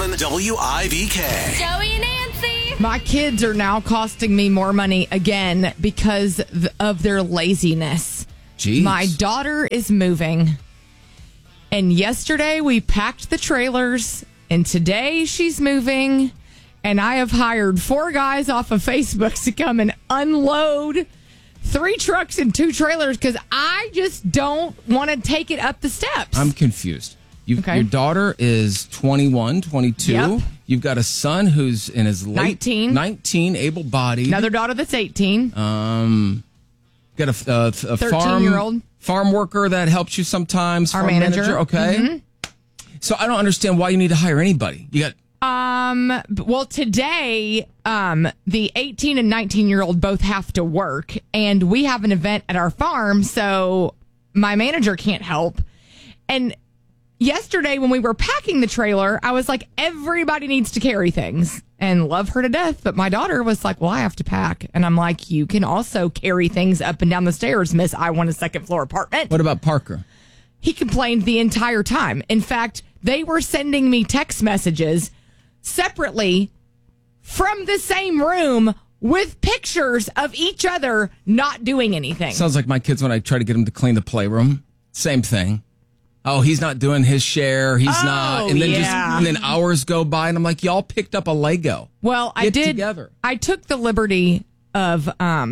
1017 WIVK. Joey and Nancy. My kids are now costing me more money again because of their laziness. Jeez. My daughter is moving. And yesterday we packed the trailers. And today she's moving. And I have hired 4 guys off of Facebook to come and unload 3 trucks and 2 trailers because I just don't want to take it up the steps. I'm confused. Okay. Your daughter is 21, 22. Yep. You've got a son who's in his late 19, able-bodied. Another daughter that's 18. Got a 13-year-old. farm worker that helps you sometimes. Our farm manager. Okay. Mm-hmm. So I don't understand why you need to hire anybody. You got... Well, today, the 18 and 19-year-old both have to work, and we have an event at our farm, so my manager can't help. And yesterday, when we were packing the trailer, I was like, everybody needs to carry things, and love her to death. But my daughter was like, well, I have to pack. And I'm like, you can also carry things up and down the stairs, miss. I want a second-floor apartment. What about Parker? He complained the entire time. In fact, they were sending me text messages separately from the same room with pictures of each other not doing anything. Sounds like my kids when I try to get them to clean the playroom. Same thing. Oh, he's not doing his share. He's not. And then and then hours go by and I'm like, y'all picked up a Lego. Well, I did. Together. I took the liberty of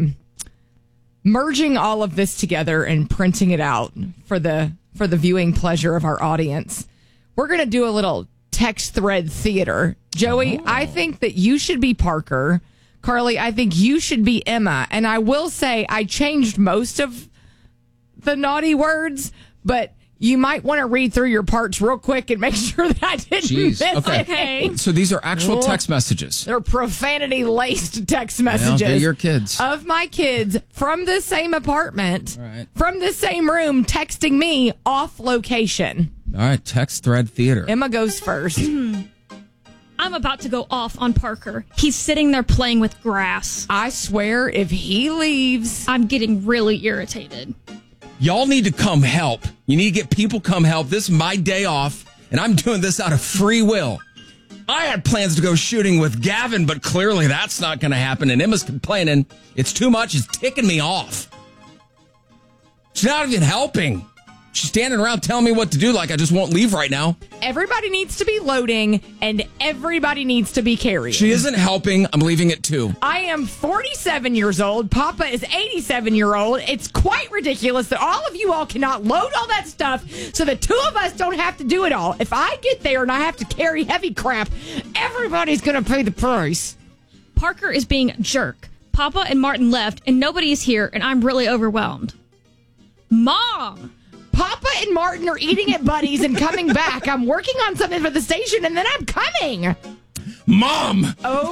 merging all of this together and printing it out for the viewing pleasure of our audience. We're going to do a little text thread theater. Joey, I think that you should be Parker. Carly, I think you should be Emma. And I will say I changed most of the naughty words, but you might want to read through your parts real quick and make sure that I didn't miss anything. So these are actual text messages. They're profanity-laced text messages. Well, they're your kids. Of my kids from the same apartment, right. from the same room, texting me off location. All right, text thread theater. Emma goes first. I'm about to go off on Parker. He's sitting there playing with grass. I swear, if he leaves... I'm getting really irritated. Y'all need to come help. You need to get people come help. This is my day off, and I'm doing this out of free will. I had plans to go shooting with Gavin, but clearly that's not going to happen, and Emma's complaining. It's too much. It's ticking me off. She's not even helping. She's standing around telling me what to do like I just won't leave right now. Everybody needs to be loading, and everybody needs to be carrying. She isn't helping. I'm leaving it too. I am 47 years old. Papa is 87-year-old. It's quite ridiculous that all of you all cannot load all that stuff so the 2 of us don't have to do it all. If I get there and I have to carry heavy crap, everybody's going to pay the price. Parker is being a jerk. Papa and Martin left, and nobody is here, and I'm really overwhelmed. Mom! Papa and Martin are eating at Buddy's and coming back. I'm working on something for the station, and then I'm coming. Mom!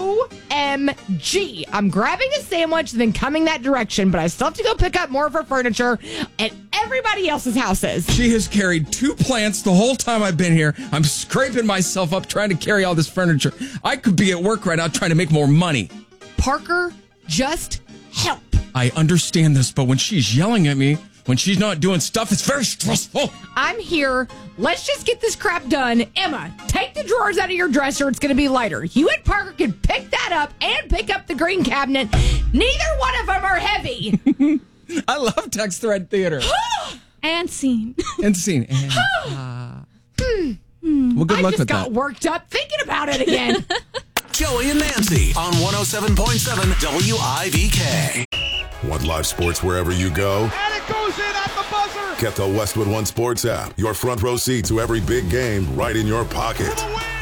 OMG. I'm grabbing a sandwich, then coming that direction, but I still have to go pick up more of her furniture at everybody else's houses. She has carried 2 plants the whole time I've been here. I'm scraping myself up trying to carry all this furniture. I could be at work right now trying to make more money. Parker, just help. I understand this, but when she's yelling at me, when she's not doing stuff, it's very stressful. I'm here. Let's just get this crap done. Emma, take the drawers out of your dresser. It's going to be lighter. You and Parker can pick that up and pick up the green cabinet. Neither one of them are heavy. I love text thread theater. And scene. And scene. And, well, good luck with that. I just got worked up thinking about it again. Joey and Nancy on 107.7 WIVK. Want live sports wherever you go? And it goes in at the buzzer. Get the Westwood One Sports app. Your front row seat to every big game right in your pocket. For the win.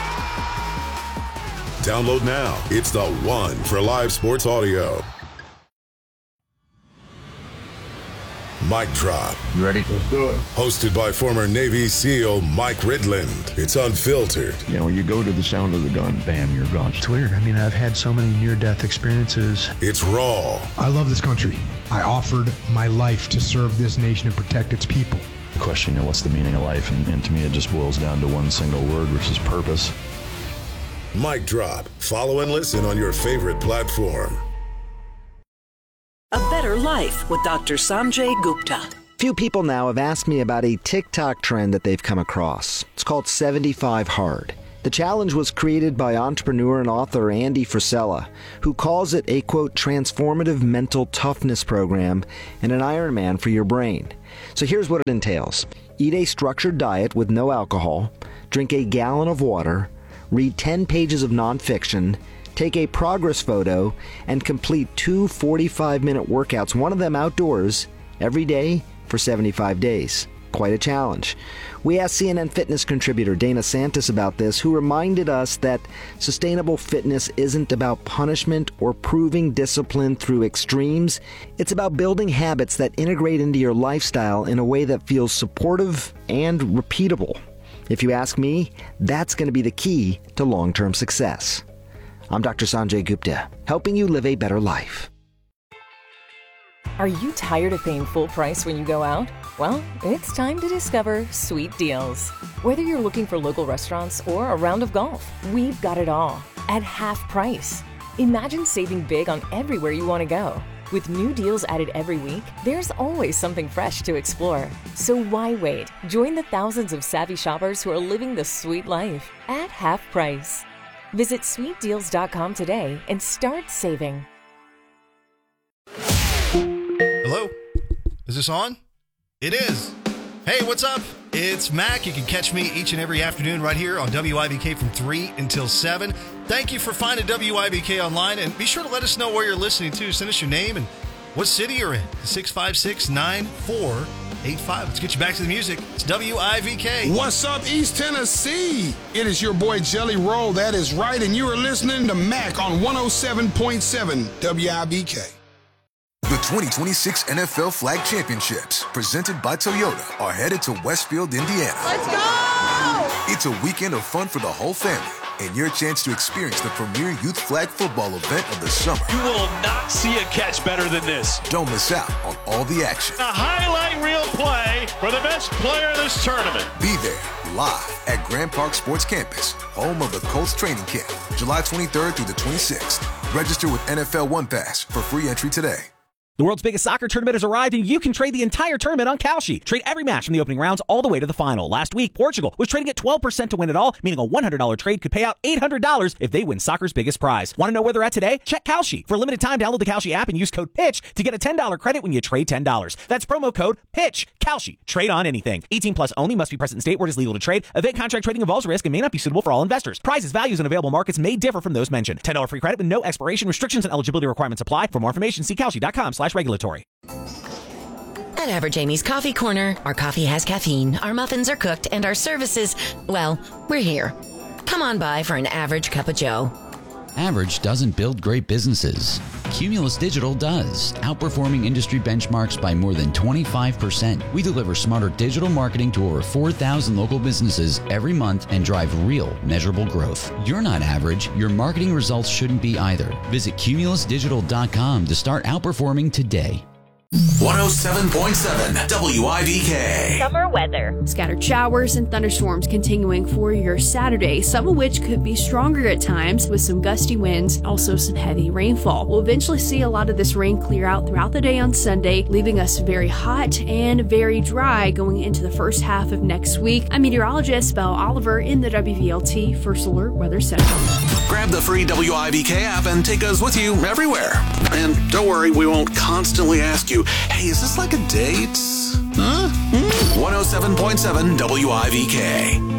Download now. It's the one for live sports audio. Mic Drop. You ready? Let's do it. Hosted by former Navy SEAL Mike Ridland. It's unfiltered. You know, when you go to the sound of the gun, bam, you're gone. It's weird. I mean, I've had so many near-death experiences. It's raw. I love this country. I offered my life to serve this nation and protect its people. The question, you know, what's the meaning of life? And to me, it just boils down to one single word, which is purpose. Mic Drop. Follow and listen on your favorite platform. A Better Life with Dr. Sanjay Gupta. Few people now have asked me about a TikTok trend that they've come across. It's called 75 Hard. The challenge was created by entrepreneur and author Andy Frisella, who calls it a, quote, transformative mental toughness program and an Ironman for your brain. So here's what it entails. Eat a structured diet with no alcohol, drink a gallon of water, read 10 pages of nonfiction, take a progress photo, and complete 2 45-minute workouts, one of them outdoors, every day for 75 days. Quite a challenge. We asked CNN Fitness contributor Dana Santis about this, who reminded us that sustainable fitness isn't about punishment or proving discipline through extremes. It's about building habits that integrate into your lifestyle in a way that feels supportive and repeatable. If you ask me, that's going to be the key to long-term success. I'm Dr. Sanjay Gupta, helping you live a better life. Are you tired of paying full price when you go out? Well, it's time to discover Sweet Deals. Whether you're looking for local restaurants or a round of golf, we've got it all at half price. Imagine saving big on everywhere you want to go. With new deals added every week, there's always something fresh to explore. So why wait? Join the thousands of savvy shoppers who are living the sweet life at half price. Visit sweetdeals.com today and start saving. Hello? Is this on? It is. Hey, what's up? It's Mac. You can catch me each and every afternoon right here on WIBK from 3 until 7. Thank you for finding WIBK online, and be sure to let us know where you're listening to. Send us your name and what city you're in. 656-9485. Let's get you back to the music. It's WIBK. What's up, East Tennessee? It is your boy Jelly Roll. That is right, and you are listening to Mac on 107.7 WIBK. The 2026 NFL Flag Championships, presented by Toyota, are headed to Westfield, Indiana. Let's go! It's a weekend of fun for the whole family, and your chance to experience the premier youth flag football event of the summer. You will not see a catch better than this. Don't miss out on all the action. A highlight reel play for the best player in this tournament. Be there, live at Grand Park Sports Campus, home of the Colts training camp, July 23rd through the 26th. Register with NFL One Pass for free entry today. The world's biggest soccer tournament has arrived, and you can trade the entire tournament on Kalshi. Trade every match from the opening rounds all the way to the final. Last week, Portugal was trading at 12% to win it all, meaning a $100 trade could pay out $800 if they win soccer's biggest prize. Want to know where they're at today? Check Kalshi. For a limited time, download the Kalshi app and use code PITCH to get a $10 credit when you trade $10. That's promo code PITCH. Kalshi. Trade on anything. 18 plus only. Must be present in state where it is legal to trade. Event contract trading involves risk and may not be suitable for all investors. Prizes, values, and available markets may differ from those mentioned. $10 free credit with no expiration. Restrictions and eligibility requirements apply. For more information, see kalshi.com/regulatory. At Average Amy's Coffee Corner, our coffee has caffeine, our muffins are cooked, and our services, well, we're here. Come on by for an average cup of joe. Average doesn't build great businesses. Cumulus Digital does, outperforming industry benchmarks by more than 25%. We deliver smarter digital marketing to over 4,000 local businesses every month and drive real, measurable growth. You're not average. Your marketing results shouldn't be either. Visit cumulusdigital.com to start outperforming today. 107.7 WIBK. Summer weather. Scattered showers and thunderstorms continuing for your Saturday, some of which could be stronger at times with some gusty winds, also some heavy rainfall. We'll eventually see a lot of this rain clear out throughout the day on Sunday, leaving us very hot and very dry going into the first half of next week. I'm meteorologist Belle Oliver in the WVLT First Alert Weather Center. Grab the free WIBK app and take us with you everywhere. And don't worry, we won't constantly ask you, hey, is this like a date? Huh? 107.7 WIBK.